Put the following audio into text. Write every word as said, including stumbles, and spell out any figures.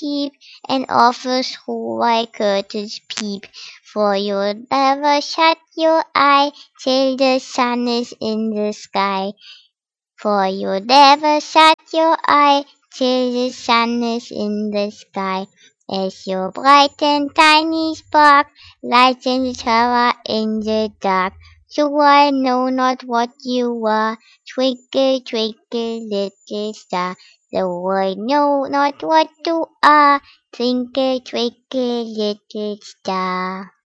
deep, and offers who white curtains peep. For you'll never shut your eye till the sun is in the sky. For you'll never shut your eye till the sun is in the sky. As your bright and tiny spark lights in the tower in the dark. So I know not what you are, twinkle, twinkle, little star. Though I know not what you are, twinkle, twinkle, little star.